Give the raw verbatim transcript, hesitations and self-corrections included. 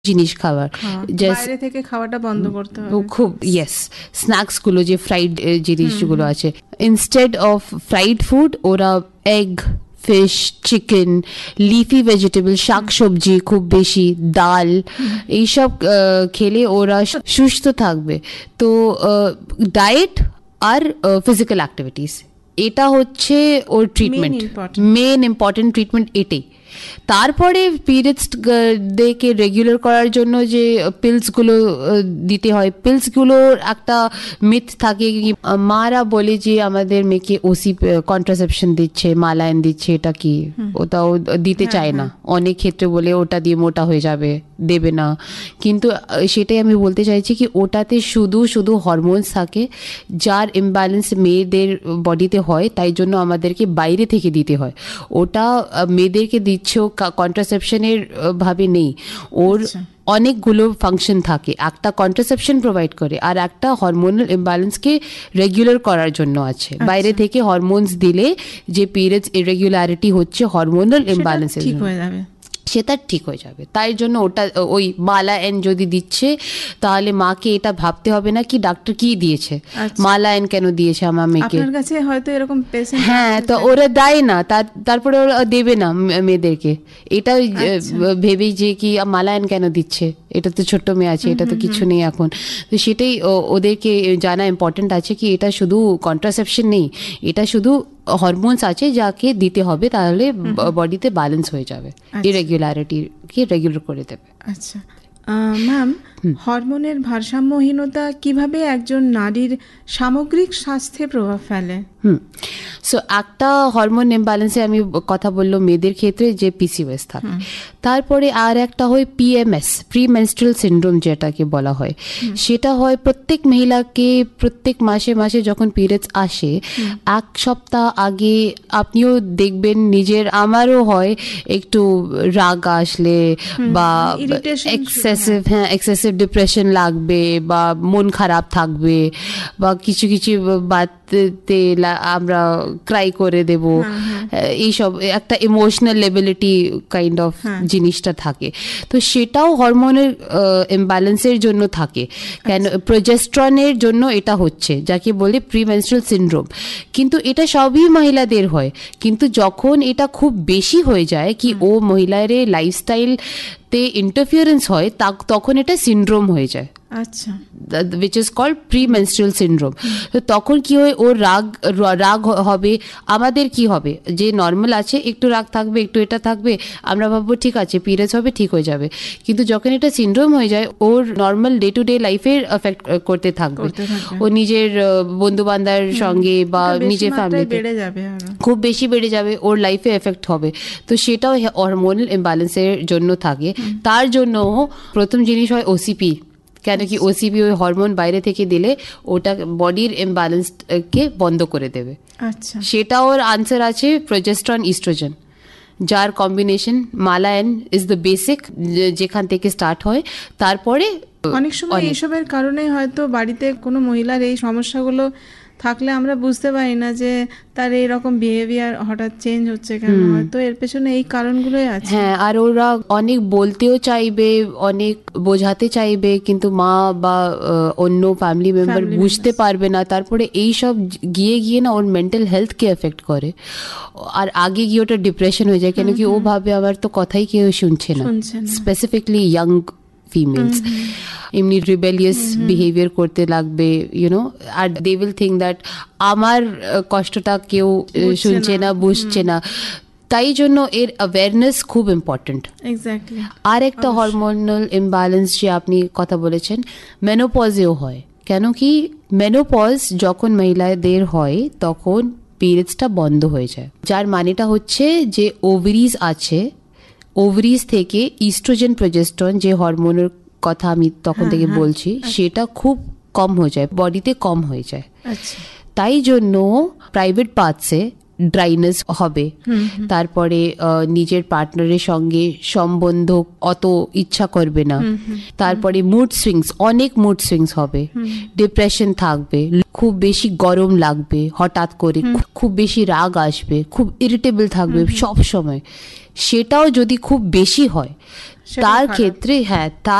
জিনিস খাবার, বাইরে থেকে খাওয়াটা বন্ধ করতে হবে খুব। ইয়েস, স্ন্যাক্স গুলো যে ফ্রাইড জিনিসগুলো আছে, ইনস্টেড অফ ফ্রাইড ফুড ওরা egg, fish, chicken, leafy vegetable, শাক সবজি খুব বেশি, ডাল, এইসব খেলে ওরা সুস্থ থাকবে। তো ডায়েট আর ফিজিক্যাল অ্যাক্টিভিটিস, এটা হচ্ছে ওর ট্রিটমেন্ট, মেন ইম্পর্টেন্ট ট্রিটমেন্ট এটাই। তারপরে পিরিয়ডস দেখে রেগুলার করার জন্য যে পিলসগুলো দিতে হয়, পিলসগুলোর একটা মিথ থাকে কি মারা বলে যে আমাদের মেয়েকে ওসি কন্ট্রাসেপশন দিচ্ছে, মালায়ন দিচ্ছে, এটা কি ওটাও দিতে চায় না, অনেক ক্ষেত্রে বলে ওটা দিয়ে মোটা হয়ে যাবে, দেবে না। কিন্তু সেটাই আমি বলতে চাইছি কি ওটাতে শুধু শুধু হরমোনস থাকে, যার ইমব্যালেন্স মেয়েদের বডিতে হয়, তাই জন্য আমাদেরকে বাইরে থেকে দিতে হয়। ওটা মেয়েদেরকে দিচ্ছেও কন্ট্রাসেপশনের ভাবে নেই, ওর অনেকগুলো ফাংশন থাকে, একটা কন্ট্রাসেপশন প্রোভাইড করে আর একটা হরমোনাল ইমব্যালেন্সকে রেগুলার করার জন্য আছে। বাইরে থেকে হরমোনস দিলে যে পিরিয়ডস ইরেগুলারিটি হচ্ছে হরমোনাল ইমব্যালেন্স ঠিক হয়ে যাবে, সেটা ঠিক হয়ে যাবে। তাই জন্য ওটা ওই মালা এন যদি দিচ্ছে তাহলে মাকে এটা ভাবতে হবে না কি ডাক্তার কি দিয়েছে, মালা এন কেন দিয়েছে আমার মেয়েকে। আপনার কাছে হয়তো এরকম পেশেন্ট, হ্যাঁ, তো ওরা দেয় না, তারপরে ওরা দেবে না মেয়েদেরকে, এটা ভেবেই যে কি মালা এন কেন দিচ্ছে, এটা তো ছোট্ট মেয়ে আছে, এটা তো কিছু নেই এখন। তো সেটাই ওদেরকে জানা ইম্পর্টেন্ট আছে কি এটা শুধু কন্ট্রাসেপশন নেই, এটা শুধু হরমোনস আছে যাকে দিতে হবে, তাহলে বডিতে ব্যালেন্স হয়ে যাবে, ইরেগুলারিটিকে রেগুলার করে দেবে। আচ্ছা ম্যাম, হরমোনের ভারসাম্যহীনতা কিভাবে একজন নারীর সামগ্রিক স্বাস্থ্যে প্রভাব ফেলে? হুম সো একটা হরমোন ইমব্যালেন্সে আমি কথা বললো মেয়েদের ক্ষেত্রে যে পিসিওএস থাকে, তারপরে আর একটা হয় পিএমএস, প্রি মেনস্ট্রুয়াল সিনড্রোম যেটাকে বলা হয়। সেটা হয় প্রত্যেক মহিলাকে প্রত্যেক মাসে মাসে যখন পিরিয়ডস আসে, এক সপ্তাহ আগে আপনিও দেখবেন নিজের, আমারও হয় একটু রাগ আসলে বা এক্সেসিভ হ্যাঁ এক্সেসিভ ডিপ্রেশন লাগবে বা মন খারাপ থাকবে বা কিছু কিছু বাতে আমরা ক্রাই করে দেব, এইসব একটা ইমোশনাল লেবিলিটি কাইন্ড অফ জিনিসটা থাকে। তো সেটাও হরমোনের ইমব্যালেন্সের জন্য থাকে, কেন প্রোজেস্ট্রনের জন্য এটা হচ্ছে, যাকে বলে প্রিমেনস্ট্রুয়াল সিনড্রোম। কিন্তু এটা সবই মহিলাদের হয়, কিন্তু যখন এটা খুব বেশি হয়ে যায় কি ও মহিলার লাইফস্টাইল তে ইন্টারফিয়ারেন্স হয়, তখন এটা সিনড্রোম হয়ে যায়। আচ্ছা, which is called premenstrual syndrome. তো তখন কি হয়, ওর রাগ রাগ হবে, আমাদের কি হবে যে নর্মাল আছে একটু রাগ থাকবে, একটু এটা থাকবে, আমরা ভাববো ঠিক আছে পিরিয়ডস হবে ঠিক হয়ে যাবে। কিন্তু যখন এটা সিনড্রোম হয়ে যায়, ওর নর্মাল ডে টু ডে লাইফে এফেক্ট করতে থাকবে, ও নিজের বন্ধু বান্ধবের সঙ্গে বা নিজের ফ্যামিলিতে খুব বেশি বেড়ে যাবে, ওর লাইফে এফেক্ট হবে। তো সেটাও হরমোনাল ইমব্যালেন্সের জন্য থাকে। তার জন্য প্রথম জিনিস হয় ওসিপি, কেন কি ওসিপি ওই হরমোন বাইরে থেকে দিলে ওটা বডির ইমব্যালেন্সকে বন্ধ করে দেবে। আচ্ছা, সেটা ওর আনসার আছে প্রোজেস্ট্রন ইস্ট্রোজেন, যার কম্বিনেশন মালায়ন ইজ দ্য বেসিক, যেখান থেকে স্টার্ট হয়। তারপরে অনেক সময় এইসবের কারণে হয়তো বাড়িতে কোনো মহিলার এই সমস্যাগুলো থাকলে আমরা বুঝতে পারি না যে তার এইরকম বিহেভিয়ার হঠাৎ চেঞ্জ হচ্ছে কেন, হয়তো এর পেছনে এই কারণগুলোই আছে। হ্যাঁ, আর ওরা অনেক বলতেও চাইবে, অনেক বোঝাতে চাইবে, কিন্তু মা বা অন্য ফ্যামিলি মেম্বার বুঝতে পারবে না। তারপরে এই সব গিয়ে গিয়ে না ওর মেন্টাল হেলথকে এফেক্ট করে, আর আগে গিয়ে ওটা ডিপ্রেশন হয়ে যায়, কেন কি ও ভাবে আমার তো কথাই কেউ শুনছে না, স্পেসিফিকলি ইয়াং ফিমেলস এমনি রিবেলিয়াস বিহেভিয়ার করতে লাগবে, YONO, R they will think that আমার কষ্টটা কেউ শুনছে না, বুঝছে না। তাই জন্য এর অ্যাওয়ারনেস খুব ইম্পর্টেন্ট। এক্স্যাক্টলি। আর একটা হরমোনাল ইমব্যালেন্স যে আপনি কথা বলেছেন, মেনোপজেও হয়। কেন কি মেনোপজ যখন মহিলাদের হয় তখন পিরিয়ডসটা বন্ধ হয়ে যায়, যার মানেটা হচ্ছে যে ওভারিজ আছে, ওভারিজ থেকে ইস্ট্রোজেন প্রোজেস্ট্রন যে হরমোনের কথা আমি তখন থেকে বলছি, সেটা খুব কম হয়ে যায়, বডিতে কম হয়ে যায়। তাই জন্য প্রাইভেট পার্টসে ড্রাইনেস হবে, তারপরে নিজের পার্টনারের সঙ্গে সম্বন্ধ অত ইচ্ছা করবে না, তারপরে মুড সুইংস, অনেক মুড সুইংস হবে, ডিপ্রেশন থাকবে, খুব বেশি গরম লাগবে হঠাৎ করে, খুব বেশি রাগ আসবে, খুব ইরিটেবল থাকবে সব সময়। সেটাও যদি খুব বেশি হয় তার ক্ষেত্রে, হ্যাঁ